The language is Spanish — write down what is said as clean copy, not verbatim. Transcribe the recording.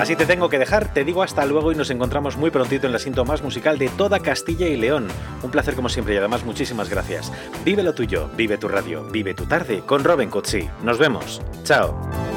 Así te tengo que dejar, te digo hasta luego y nos encontramos muy prontito en el asiento más musical de toda Castilla y León. Un placer como siempre y además muchísimas gracias. Vive lo tuyo, vive tu radio, vive tu tarde con Robin Cutsi. Nos vemos. Chao.